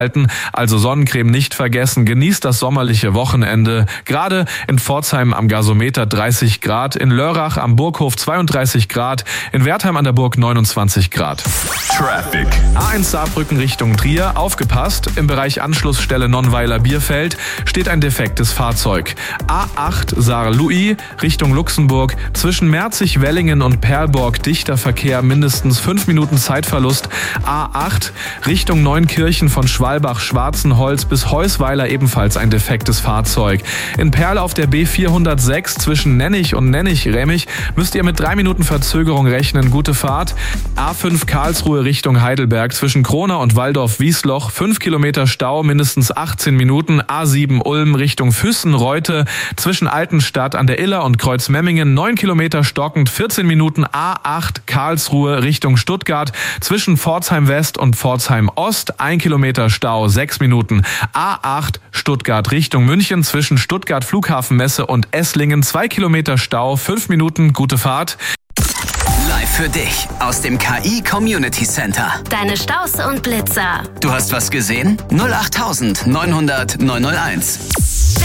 Also Sonnencreme nicht vergessen, genießt das sommerliche Wochenende. Gerade in Pforzheim am Gasometer 30 Grad, in Lörrach am Burghof 32 Grad, in Wertheim an der Burg 29 Grad. Traffic. A1 Saarbrücken Richtung Trier, aufgepasst, im Bereich Anschlussstelle Nonnweiler-Bierfeld steht ein defektes Fahrzeug. A8 Saar-Louis Richtung Luxemburg, zwischen Merzig-Wellingen und Perlborg dichter Verkehr, mindestens 5 Minuten Zeitverlust. A8 Richtung Neunkirchen von Schwalbach-Schwarzenholz bis Heusweiler ebenfalls ein defektes Fahrzeug. In Perl auf der B406 zwischen Nennig und Nennig-Remmig müsst ihr mit 3 Minuten Verzögerung rechnen. Gute Fahrt. A5 Karlsruhe Richtung Heidelberg zwischen Kronau und Waldorf-Wiesloch 5 Kilometer Stau, mindestens 18 Minuten. A7 Ulm Richtung Füssen-Reute zwischen Altenstadt an der Iller und Kreuzmemmingen 9 Kilometer stockend, 14 Minuten. A8 Karlsruhe Richtung Stuttgart zwischen Pforzheim West und Pforzheim Ost 1 Kilometer Stau, 6 Minuten. A8 Stuttgart Richtung München zwischen Stuttgart Flughafenmesse und Esslingen 2 Kilometer Stau, 5 Minuten. Gute Fahrt. Live für dich aus dem KI Community Center. Deine Staus und Blitzer. Du hast was gesehen? 08900 901.